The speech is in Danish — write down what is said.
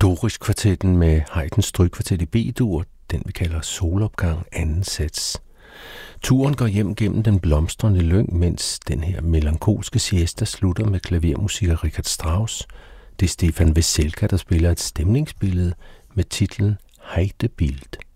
Dorisch-kvartetten med Haydns strygkvartet i B-dur, den vi kalder Solopgang, anden sats. Turen går hjem gennem den blomstrende lyng, mens den her melankolske siesta slutter med klavermusik af Richard Strauss. Det er Stefan Veselka, der spiller et stemningsbillede med titlen Heidebild.